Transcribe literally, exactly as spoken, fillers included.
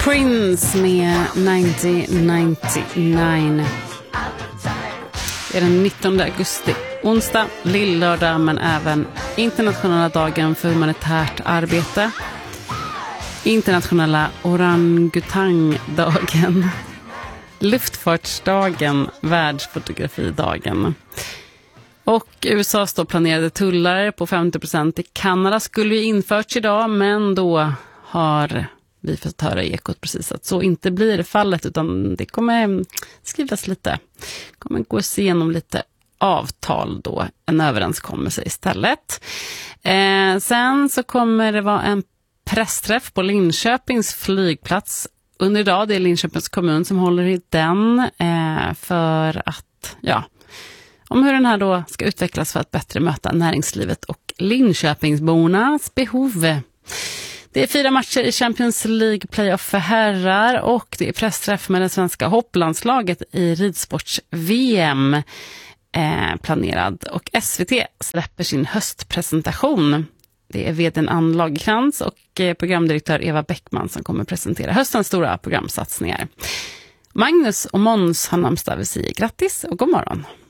Prince med nitton nittionio. Det är den nittonde augusti, onsdag, lillördag, men även internationella dagen för humanitärt arbete. Internationella orangutangdagen, luftfartsdagen, världsfotografidagen. Och U S A:s då planerade tullar på femtio procent i Kanada skulle ju införts idag, men då har vi fått höra i Ekot precis att så inte blir fallet, utan det kommer skrivas lite, kommer gås igenom lite avtal då, en överenskommelse istället. Eh, sen så kommer det vara en pressträff på Linköpings flygplats under idag. Det är Linköpings kommun som håller i den eh, för att, ja, om hur den här då ska utvecklas för att bättre möta näringslivet och Linköpingsbornas behov. Det är fyra matcher i Champions League playoff för herrar och det är pressträff med det svenska hopplandslaget i ridsports-V M eh, planerad. Och S V T släpper sin höstpresentation. Det är vdn Ann Lagerkrans och eh, programdirektör Eva Bäckman som kommer presentera höstens stora programsatsningar. Magnus och Måns har namnsdag, vi säger grattis och god morgon.